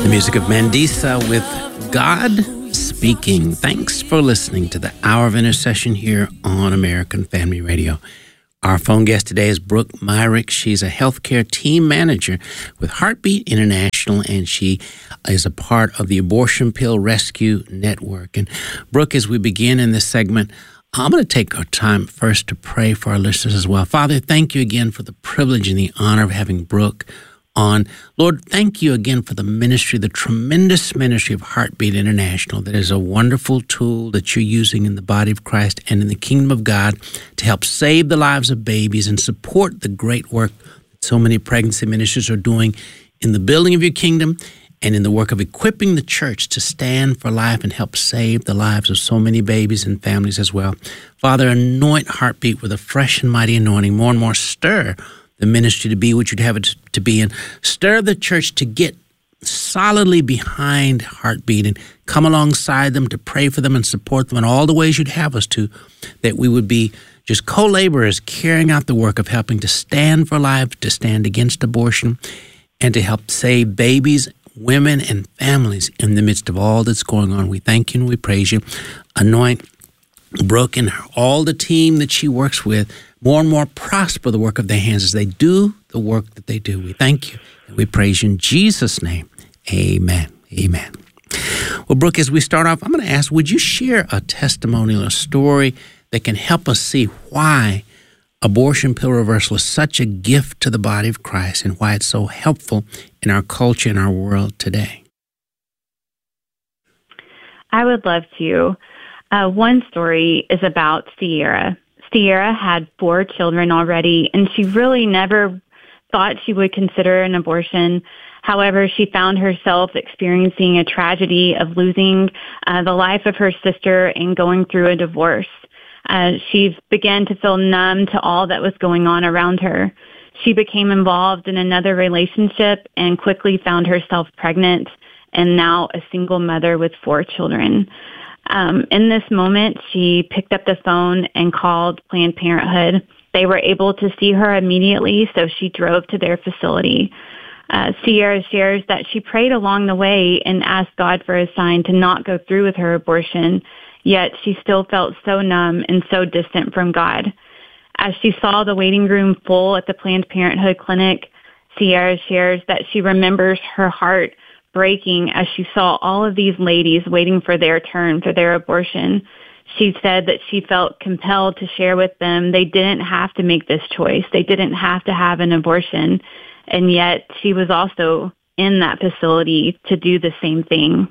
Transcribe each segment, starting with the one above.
The music of Mandisa with God Speaking. Thanks for listening to the Hour of Intercession here on American Family Radio. Our phone guest today is Brooke Myrick. She's a healthcare team manager with Heartbeat International, and she is a part of the Abortion Pill Rescue Network. And Brooke, as we begin in this segment, I'm going to take our time first to pray for our listeners as well. Father, thank you again for the privilege and the honor of having Brooke on. Lord, thank you again for the ministry, the tremendous ministry of Heartbeat International. That is a wonderful tool that you're using in the body of Christ and in the kingdom of God to help save the lives of babies and support the great work that so many pregnancy ministers are doing in the building of your kingdom and in the work of equipping the church to stand for life and help save the lives of so many babies and families as well. Father, anoint Heartbeat with a fresh and mighty anointing. More and more stir the ministry to be what you'd have it to be, and stir the church to get solidly behind Heartbeat and come alongside them to pray for them and support them in all the ways you'd have us to, that we would be just co-laborers carrying out the work of helping to stand for life, to stand against abortion, and to help save babies, women, and families in the midst of all that's going on. We thank you and we praise you. Anoint Brooke and all the team that she works with. More and more prosper the work of their hands as they do the work that they do. We thank you and we praise you in Jesus' name. Amen. Amen. Well, Brooke, as we start off, I'm going to ask, would you share a testimonial, a story that can help us see why abortion pill reversal is such a gift to the body of Christ and why it's so helpful in our culture and our world today? I would love to. One story is about Sierra. Sierra had 4 children already, and she really never thought she would consider an abortion. However, she found herself experiencing a tragedy of losing the life of her sister and going through a divorce. She began to feel numb to all that was going on around her. She became involved in another relationship and quickly found herself pregnant and now a single mother with 4 children. In this moment, she picked up the phone and called Planned Parenthood. They were able to see her immediately, so she drove to their facility. Sierra shares that she prayed along the way and asked God for a sign to not go through with her abortion, yet she still felt so numb and so distant from God. As she saw the waiting room full at the Planned Parenthood clinic, Sierra shares that she remembers her heart breaking as she saw all of these ladies waiting for their turn for their abortion. She said that she felt compelled to share with them they didn't have to make this choice. They didn't have to have an abortion. And yet she was also in that facility to do the same thing.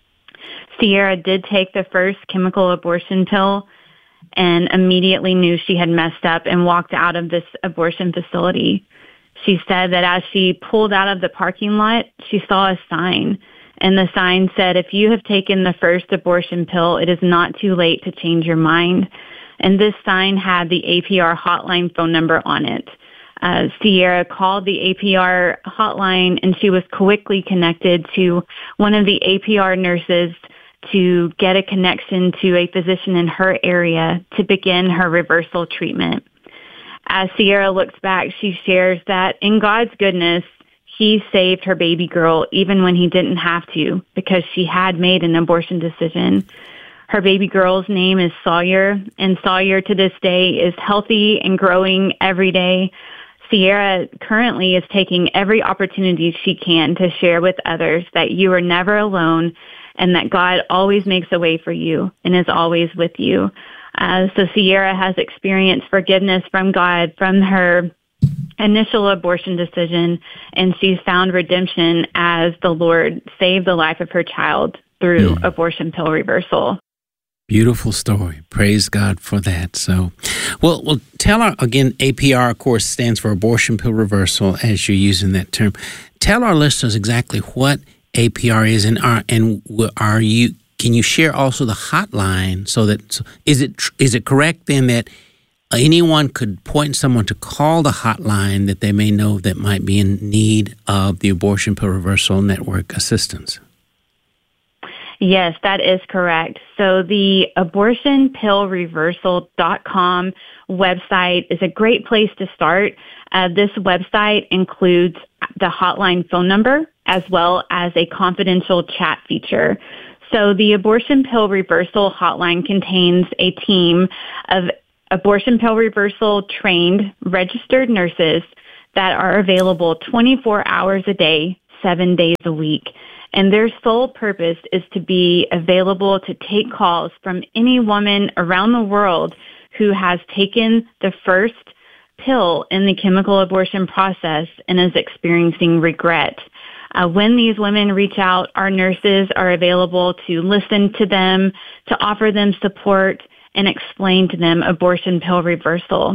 Sierra did take the first chemical abortion pill and immediately knew she had messed up and walked out of this abortion facility. She said that as she pulled out of the parking lot, she saw a sign, and the sign said, if you have taken the first abortion pill, it is not too late to change your mind. And this sign had the APR hotline phone number on it. Sierra called the APR hotline, and she was quickly connected to one of the APR nurses to get a connection to a physician in her area to begin her reversal treatment. As Sierra looks back, she shares that in God's goodness, he saved her baby girl even when he didn't have to, because she had made an abortion decision. Her baby girl's name is Sawyer, and Sawyer to this day is healthy and growing every day. Sierra currently is taking every opportunity she can to share with others that you are never alone and that God always makes a way for you and is always with you. So Sierra has experienced forgiveness from God from her initial abortion decision, and she's found redemption as the Lord saved the life of her child through abortion pill reversal. Beautiful story. Praise God for that. So, well, tell our, again, APR, of course, stands for abortion pill reversal, as you're using that term. Tell our listeners exactly what APR is, and can you share also the hotline so that, is it correct then that anyone could point someone to call the hotline that they may know that might be in need of the Abortion Pill Reversal Network assistance? Yes, that is correct. So the abortionpillreversal.com website is a great place to start. This website includes the hotline phone number as well as a confidential chat feature. So the Abortion Pill Reversal hotline contains a team of abortion pill reversal trained registered nurses that are available 24 hours a day, 7 days a week. And their sole purpose is to be available to take calls from any woman around the world who has taken the first pill in the chemical abortion process and is experiencing regret. When these women reach out, our nurses are available to listen to them, to offer them support, and explain to them abortion pill reversal.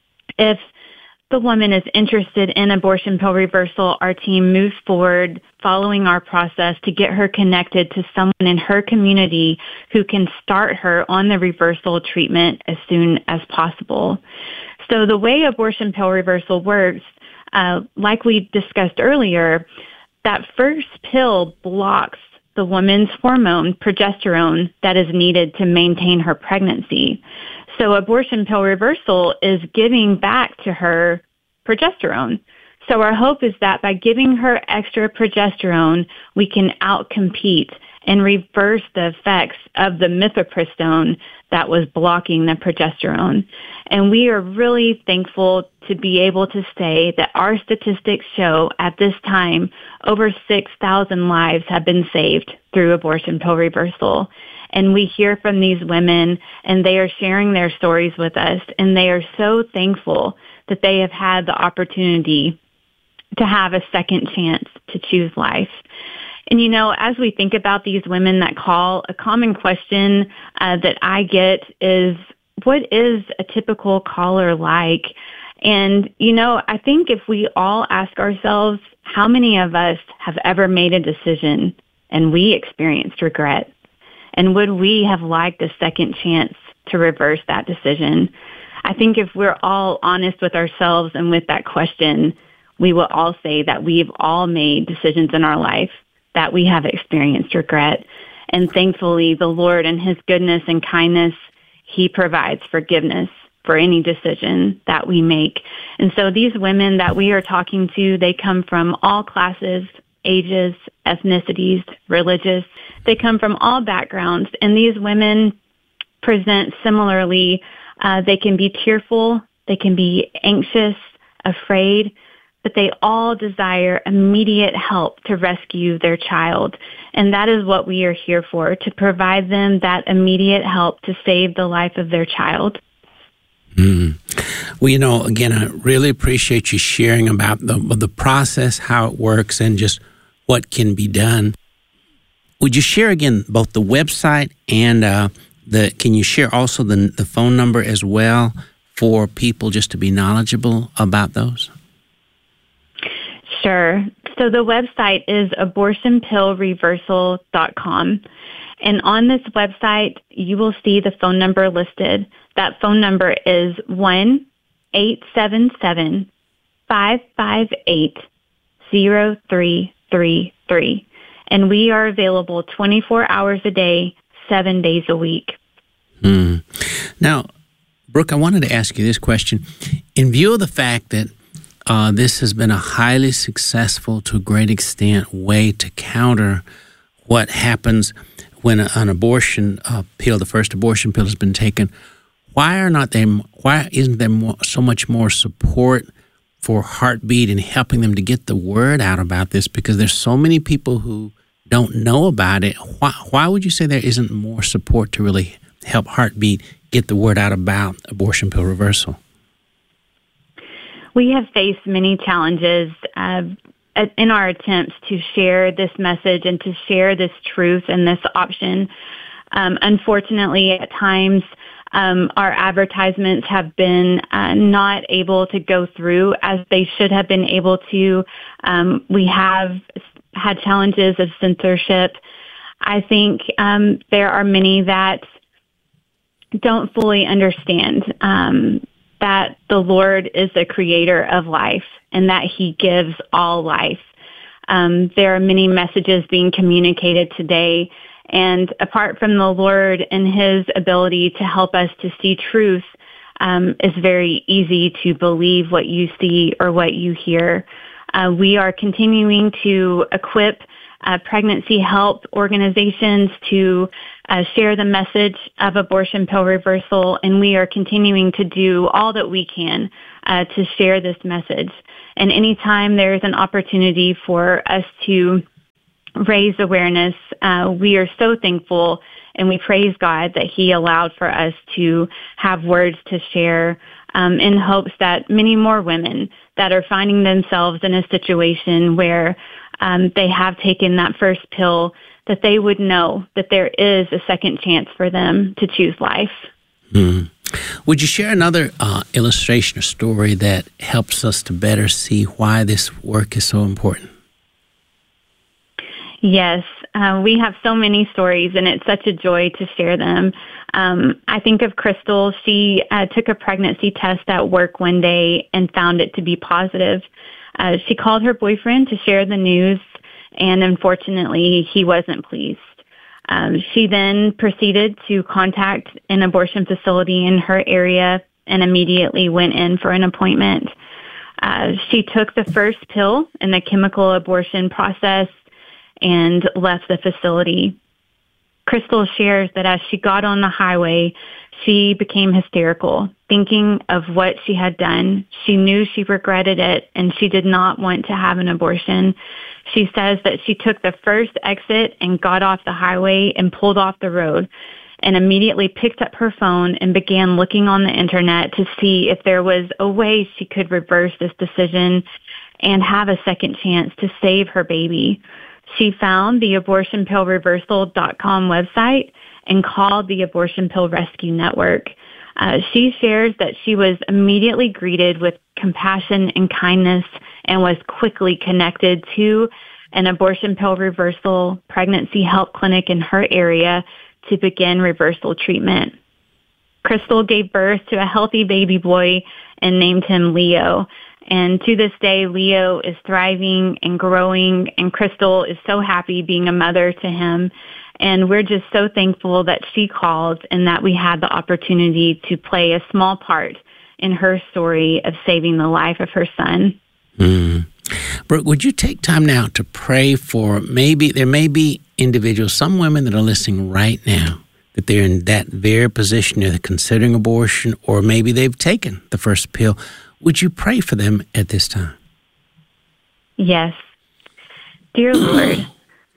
If the woman is interested in abortion pill reversal, our team moves forward following our process to get her connected to someone in her community who can start her on the reversal treatment as soon as possible. So the way abortion pill reversal works, like we discussed earlier, that first pill blocks the woman's hormone, progesterone, that is needed to maintain her pregnancy. So abortion pill reversal is giving back to her progesterone. So our hope is that by giving her extra progesterone, we can outcompete and reverse the effects of the mifepristone that was blocking the progesterone. And we are really thankful to be able to say that our statistics show at this time over 6,000 lives have been saved through abortion pill reversal. And we hear from these women, and they are sharing their stories with us, and they are so thankful that they have had the opportunity to have a second chance to choose life. And, you know, as we think about these women that call, a common question that I get is, what is a typical caller like? And, you know, I think if we all ask ourselves, how many of us have ever made a decision and we experienced regret? And would we have liked a second chance to reverse that decision? I think if we're all honest with ourselves and with that question, we will all say that we've all made decisions in our life that we have experienced regret. And thankfully, the Lord in His goodness and kindness, He provides forgiveness for any decision that we make. And so these women that we are talking to, they come from all classes, ages, ethnicities, religious. They come from all backgrounds. And these women present similarly. They can be tearful. They can be anxious, afraid, but they all desire immediate help to rescue their child. And that is what we are here for, to provide them that immediate help to save the life of their child. Well, you know, again, I really appreciate you sharing about the process, how it works, and just what can be done. Would you share again both the website and can you share also the phone number as well for people just to be knowledgeable about those? Sure. So the website is abortionpillreversal.com. And on this website, you will see the phone number listed. That phone number is 1-877-558-0333. And we are available 24 hours a day, 7 days a week. Now, Brooke, I wanted to ask you this question. In view of the fact that this has been a highly successful, to a great extent, way to counter what happens when an abortion pill, the first abortion pill, has been taken, why isn't there so much more support for Heartbeat and helping them to get the word out about this? Because there's so many people who don't know about it. Why would you say there isn't more support to really help Heartbeat get the word out about abortion pill reversal? We have faced many challenges in our attempts to share this message and to share this truth and this option. Unfortunately, at times, our advertisements have been not able to go through as they should have been able to. We have had challenges of censorship. I think there are many that don't fully understand that the Lord is the creator of life and that He gives all life. There are many messages being communicated today, And apart from the Lord and His ability to help us to see truth, it's very easy to believe what you see or what you hear. We are continuing to equip pregnancy help organizations to share the message of abortion pill reversal, and we are continuing to do all that we can to share this message. And anytime there's an opportunity for us to raise awareness, we are so thankful, and we praise God that He allowed for us to have words to share in hopes that many more women that are finding themselves in a situation where they have taken that first pill, that they would know that there is a second chance for them to choose life. Would you share another illustration or story that helps us to better see why this work is so important? Yes, we have so many stories, and it's such a joy to share them. I think of Crystal. She took a pregnancy test at work one day and found it to be positive. She called her boyfriend to share the news, and unfortunately, he wasn't pleased. She then proceeded to contact an abortion facility in her area and immediately went in for an appointment. She took the first pill in the chemical abortion process and left the facility. Crystal shares that as she got on the highway, she became hysterical, thinking of what she had done. She knew she regretted it, and she did not want to have an abortion. She says that she took the first exit and got off the highway and pulled off the road, and immediately picked up her phone and began looking on the internet to see if there was a way she could reverse this decision and have a second chance to save her baby. She found the abortionpillreversal.com website and called the Abortion Pill Rescue Network. She shares that she was immediately greeted with compassion and kindness and was quickly connected to an abortion pill reversal pregnancy help clinic in her area to begin reversal treatment. Crystal gave birth to a healthy baby boy and named him Leo. And to this day, Leo is thriving and growing, and Crystal is so happy being a mother to him. And we're just so thankful that she called and that we had the opportunity to play a small part in her story of saving the life of her son. Brooke, would you take time now to pray for there may be individuals, some women that are listening right now, that they're in that very position, they're considering abortion, or maybe they've taken the first pill. Would you pray for them at this time? Yes. Dear Lord,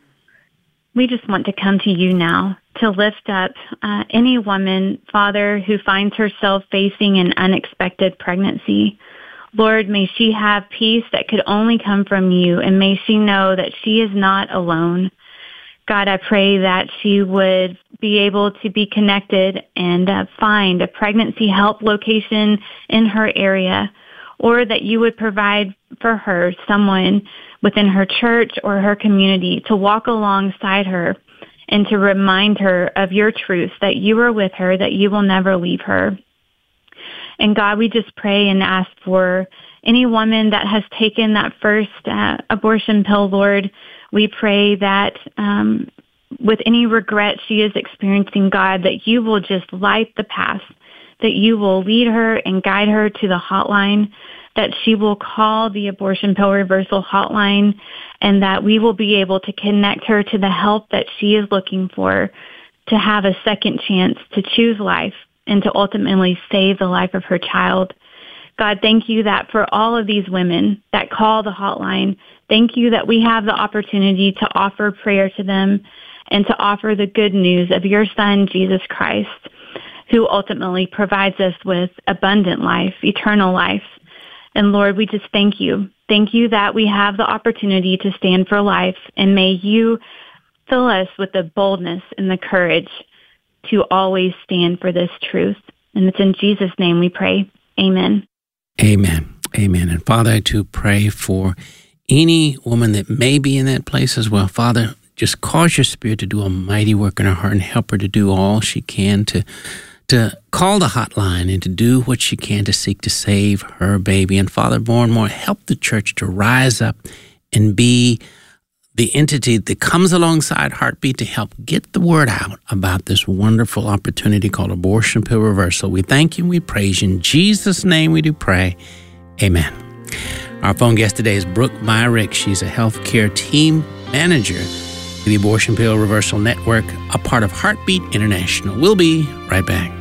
we just want to come to you now to lift up any woman, Father, who finds herself facing an unexpected pregnancy. Lord, may she have peace that could only come from you, and may she know that she is not alone. God, I pray that she would be able to be connected and find a pregnancy help location in her area, or that you would provide for her someone within her church or her community to walk alongside her and to remind her of your truth, that you are with her, that you will never leave her. And God, we just pray and ask for any woman that has taken that first abortion pill, Lord. We pray that with any regret she is experiencing, God, that you will just light the path, that you will lead her and guide her to the hotline, that she will call the Abortion Pill Reversal hotline, and that we will be able to connect her to the help that she is looking for, to have a second chance to choose life and to ultimately save the life of her child. God, thank you that for all of these women that call the hotline, thank you that we have the opportunity to offer prayer to them and to offer the good news of your Son, Jesus Christ, who ultimately provides us with abundant life, eternal life. And Lord, we just thank you. Thank you that we have the opportunity to stand for life, and may you fill us with the boldness and the courage to always stand for this truth. And it's in Jesus' name we pray. Amen. Amen. Amen. And Father, I too pray for any woman that may be in that place as well. Father, just cause your Spirit to do a mighty work in her heart and help her to do all she can to call the hotline and to do what she can to seek to save her baby. And Father, more and more, help the church to rise up and be the entity that comes alongside Heartbeat to help get the word out about this wonderful opportunity called abortion pill reversal. We thank you and we praise you. In Jesus' name we do pray. Amen. Our phone guest today is Brooke Myrick. She's a healthcare team manager for the Abortion Pill Reversal Network, a part of Heartbeat International. We'll be right back.